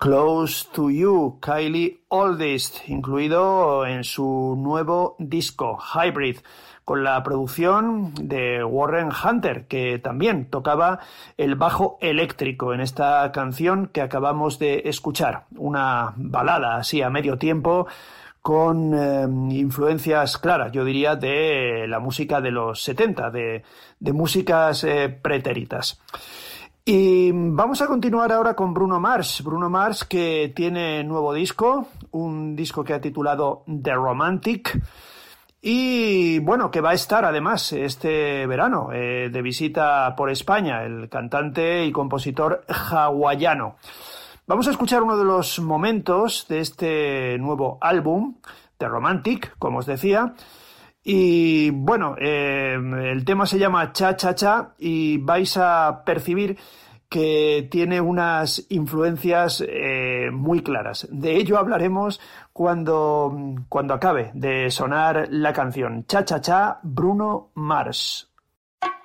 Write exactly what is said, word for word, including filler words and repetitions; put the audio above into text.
Close to You, Kylie Oldest, incluido en su nuevo disco, Hybrid, con la producción de Warren Hunter, que también tocaba el bajo eléctrico en esta canción que acabamos de escuchar. Una balada así a medio tiempo, con eh, influencias claras, yo diría, de la música de los setenta, de, de músicas eh, pretéritas. Y vamos a continuar ahora con Bruno Mars. Bruno Mars, que tiene nuevo disco, un disco que ha titulado The Romantic, y bueno, que va a estar además este verano eh, de visita por España, el cantante y compositor hawaiano. Vamos a escuchar uno de los momentos de este nuevo álbum, The Romantic, como os decía. Y bueno, eh, el tema se llama Cha Cha Cha y vais a percibir que tiene unas influencias eh, muy claras. De ello hablaremos cuando, cuando acabe de sonar la canción Cha Cha Cha, Bruno Mars.